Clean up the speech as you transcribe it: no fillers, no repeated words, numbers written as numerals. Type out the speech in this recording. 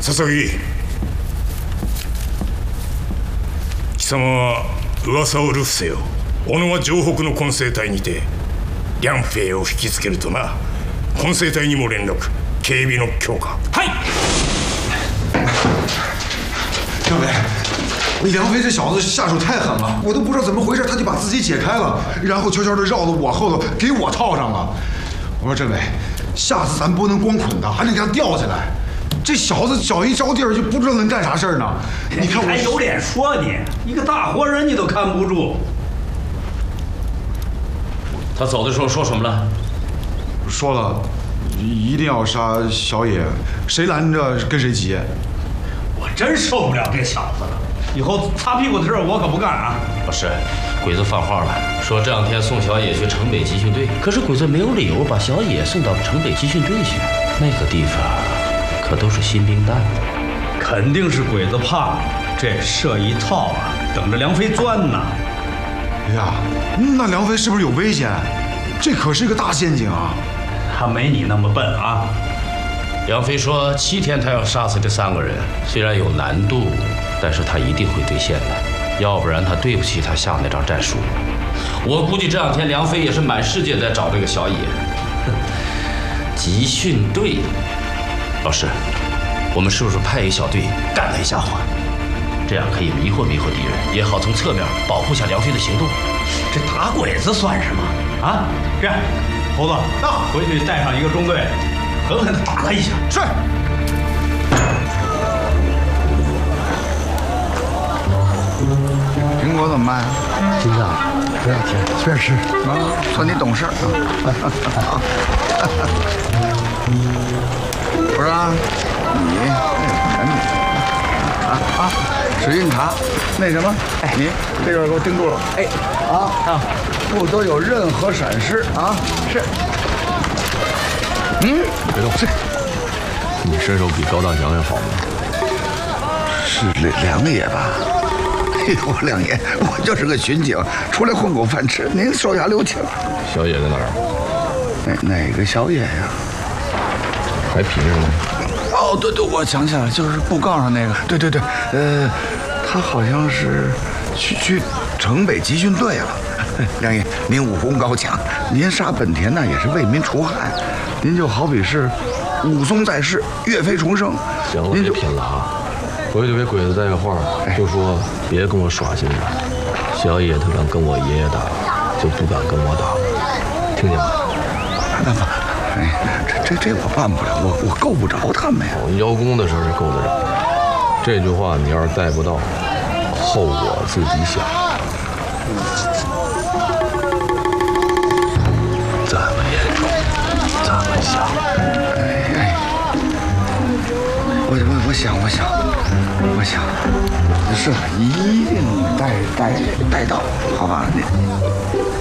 木貴様は噂を流布せよ。小野は城北の混成隊にて梁平を引きつけるとな。混成隊にも連絡、警備の強化。 嗨， 政委，梁飞这小子下手太狠了，我都不知道怎么回事，他就把自己解开了，然后悄悄地绕到我后头，给我套上了。我说政委，下次咱不能光捆他，还得给他吊起来。这小子脚一着地儿就不知道能干啥事儿呢。你看我还有脸说你？一个大活人你都看不住。 他走的时候说什么了？ 说了，一定要杀小野，谁拦着跟谁急。 我真受不了这小子了，以后擦屁股的事我可不干啊！ 老师，鬼子放话了，说这两天送小野去城北集训队。可是鬼子没有理由把小野送到城北集训队去，那个地方可都是新兵蛋。 肯定是鬼子怕这设一套啊，等着梁飞钻呢。 哎呀，那梁飞是不是有危险？这可是个大陷阱啊！ 他没你那么笨啊！ 梁飞说7天他要杀死这3个人，虽然有难度，但是他一定会兑现的，要不然他对不起他下那张战书。我估计这2天梁飞也是满世界在找这个小野。集训队，老师，我们是不是派一小队干他一下话？这样可以迷惑敌人，也好从侧面保护下梁飞的行动。 这打鬼子算什么啊？这样，猴子，回去带上一个中队，狠狠地打他一下。 是。 苹果怎么办？ 金子不要钱，随便吃。 啊，算你懂事。不是啊，你赶紧水印茶，那什么，哎，你这边给我盯住了，哎，不得有任何闪失啊！是。 别动，你身手比高大强要好吗？ 是梁爷吧？哎呦，梁爷，我就是个巡警，出来混口饭吃，您手下留情。 小野在哪儿？ 哪个小野呀？ 还皮着呢。 哦，对，我想起来了，就是布告上那个。对，他好像是去城北集训队了。梁爷，您武功高强，您杀本田那也是为民除害，您就好比是武松在世，岳飞重生。 行了，别拼了啊！回去给鬼子带个话，就说别跟我耍心眼。小野他敢跟我爷爷打，就不敢跟我打，听见吗？ 这我办不了，我够不着他们呀。 邀功的事是够得着，这句话你要是带不到，后果自己想。这么严重，这么想？ 我想，是一定带到，好吧？你。